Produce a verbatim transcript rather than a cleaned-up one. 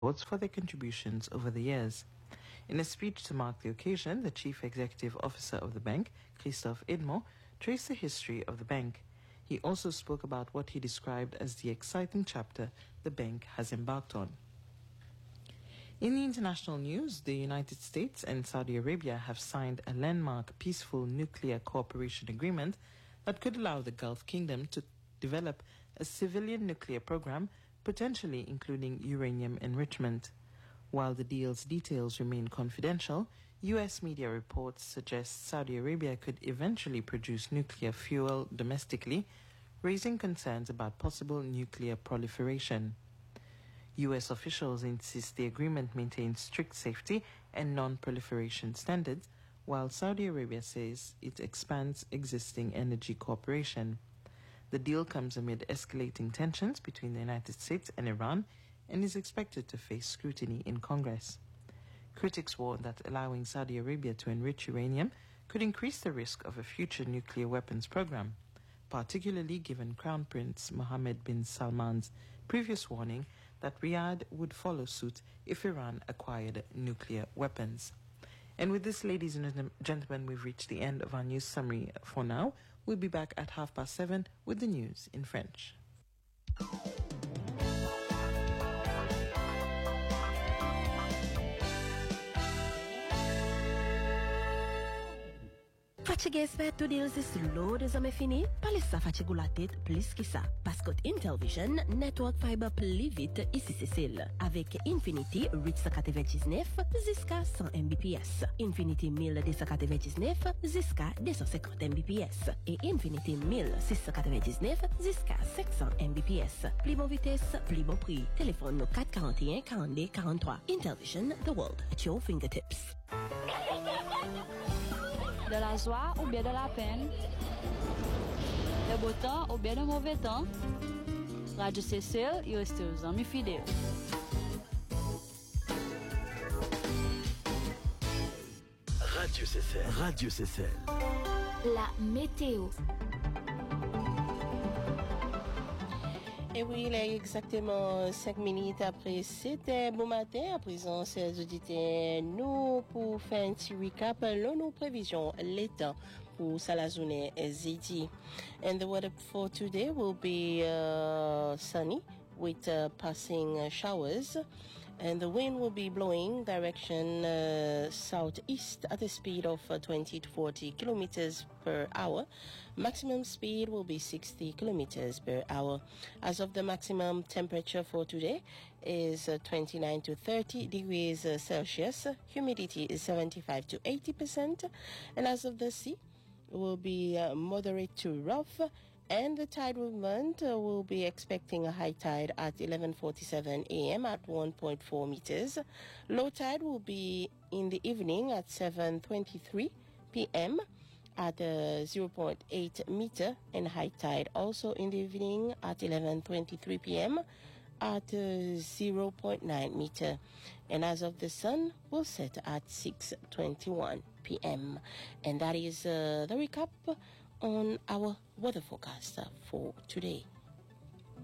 awards for their contributions over the years. In a speech to mark the occasion, the Chief Executive Officer of the bank, Christophe Edmond, traced the history of the bank. He also spoke about what he described as the exciting chapter the bank has embarked on. In the international news, the United States and Saudi Arabia have signed a landmark peaceful nuclear cooperation agreement that could allow the Gulf Kingdom to develop a civilian nuclear program, potentially including uranium enrichment. While the deal's details remain confidential, U S media reports suggest Saudi Arabia could eventually produce nuclear fuel domestically, raising concerns about possible nuclear proliferation. U S officials insist the agreement maintains strict safety and non-proliferation standards, while Saudi Arabia says it expands existing energy cooperation. The deal comes amid escalating tensions between the United States and Iran and is expected to face scrutiny in Congress. Critics warn that allowing Saudi Arabia to enrich uranium could increase the risk of a future nuclear weapons program, particularly given Crown Prince Mohammed bin Salman's previous warning that Riyadh would follow suit if Iran acquired nuclear weapons. And with this, ladies and gentlemen, we've reached the end of our news summary for now. We'll be back at half past seven with the news in French. Fatigué espère tout dire c'est slow désormais fini, pas laisser ça fatiguer la tête plus que ça. Parce que Intelvision, network fiber plus vite ici Cécile. Avec Infinity huit cent quatre-vingt-dix-neuf jusqu'à cent Mbps. Infinity mille deux cent quatre-vingt-dix-neuf jusqu'à deux cent cinquante Mbps. Et Infinity mille six cent quatre-vingt-dix-neuf jusqu'à cinq cents Mbps. Plus bon vitesse, plus bon prix. Téléphone quatre cent quarante et un quarante-deux quarante-trois. Intelvision, the world at your fingertips. De la joie ou bien de la peine, de beau temps ou bien de mauvais temps, Radio Cécile et restez aux amis fidèles. Radio Cécile. Radio Cécile. La météo. Et oui, il est exactement cinq minutes après. C'était bon matin. À présent, chers auditeurs, nous, pour faire un petit recap, nous, nos prévisions, l'état pour la journée jeudi. And the weather for today will be uh, sunny with uh, passing showers. And the wind will be blowing direction uh, southeast at a speed of uh, twenty to forty kilometers per hour. Maximum speed will be sixty kilometers per hour. As of the maximum temperature for today is uh, twenty-nine to thirty degrees uh, Celsius. Humidity is seventy-five to eighty percent. And as of the sea, it will be uh, moderate to rough. And the tide movement uh, will be expecting a high tide at eleven forty-seven a.m. at one point four meters. Low tide will be in the evening at seven twenty-three p.m. at uh, zero point eight meter, and high tide also in the evening at eleven twenty-three p.m. at uh, zero point nine meter. And as of the sun, will set at six twenty-one p.m. And that is uh, the recap on our weather forecast for today.